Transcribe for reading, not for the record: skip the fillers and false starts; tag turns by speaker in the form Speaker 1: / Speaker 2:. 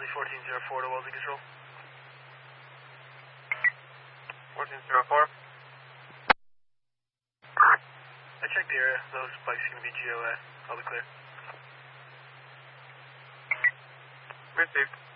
Speaker 1: 1404 to Welding Control.
Speaker 2: 1404.
Speaker 1: I checked the area. Those bikes are going to be GOA. All the clear.
Speaker 2: Received.